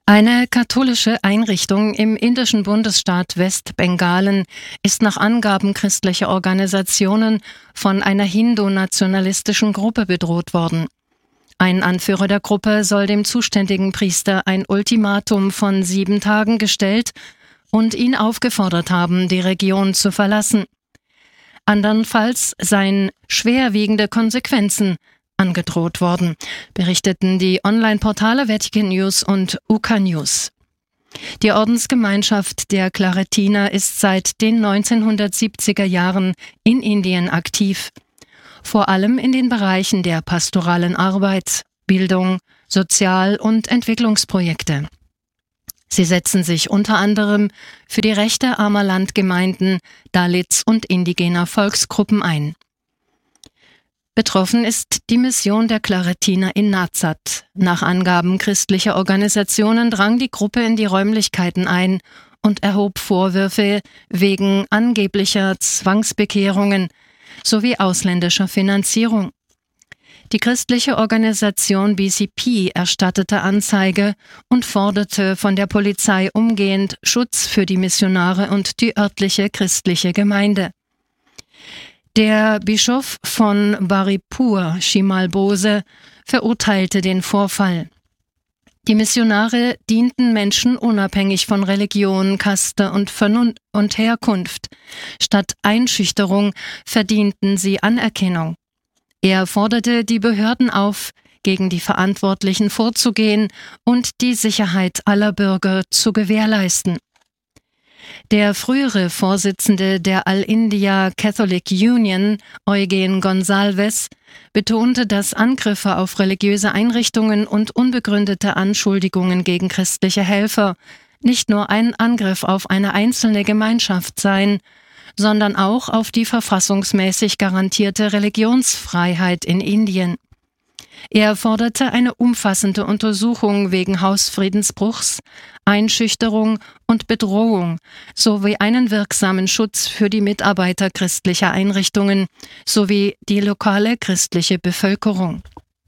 Eine katholische Einrichtung im indischen Bundesstaat Westbengalen ist nach Angaben christlicher Organisationen von einer hindu-nationalistischen Gruppe bedroht worden. Ein Anführer der Gruppe soll dem zuständigen Priester ein Ultimatum von 7 Tagen gestellt und ihn aufgefordert haben, die Region zu verlassen. Andernfalls seien schwerwiegende Konsequenzen angedroht worden, berichteten die Online-Portale Vatican News und UK News. Die Ordensgemeinschaft der Claretiner ist seit den 1970er Jahren in Indien aktiv, vor allem in den Bereichen der pastoralen Arbeit, Bildung, Sozial- und Entwicklungsprojekte. Sie setzen sich unter anderem für die Rechte armer Landgemeinden, Dalits und indigener Volksgruppen ein. Betroffen ist die Mission der Claretiner in Nazat. Nach Angaben christlicher Organisationen drang die Gruppe in die Räumlichkeiten ein und erhob Vorwürfe wegen angeblicher Zwangsbekehrungen sowie ausländischer Finanzierung. Die christliche Organisation BCP erstattete Anzeige und forderte von der Polizei umgehend Schutz für die Missionare und die örtliche christliche Gemeinde. Der Bischof von Baripur, Shimal Bose, verurteilte den Vorfall. Die Missionare dienten Menschen unabhängig von Religion, Kaste und Herkunft. Statt Einschüchterung verdienten sie Anerkennung. Er forderte die Behörden auf, gegen die Verantwortlichen vorzugehen und die Sicherheit aller Bürger zu gewährleisten. Der frühere Vorsitzende der All-India Catholic Union, Eugen Gonsalves, betonte, dass Angriffe auf religiöse Einrichtungen und unbegründete Anschuldigungen gegen christliche Helfer nicht nur ein Angriff auf eine einzelne Gemeinschaft seien, sondern auch auf die verfassungsmäßig garantierte Religionsfreiheit in Indien. Er forderte eine umfassende Untersuchung wegen Hausfriedensbruchs, Einschüchterung und Bedrohung sowie einen wirksamen Schutz für die Mitarbeiter christlicher Einrichtungen sowie die lokale christliche Bevölkerung.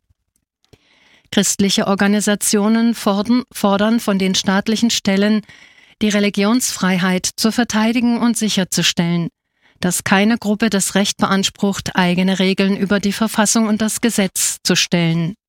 Christliche Organisationen fordern von den staatlichen Stellen, die Religionsfreiheit zu verteidigen und sicherzustellen, dass keine Gruppe das Recht beansprucht, eigene Regeln über die Verfassung und das Gesetz zu stellen.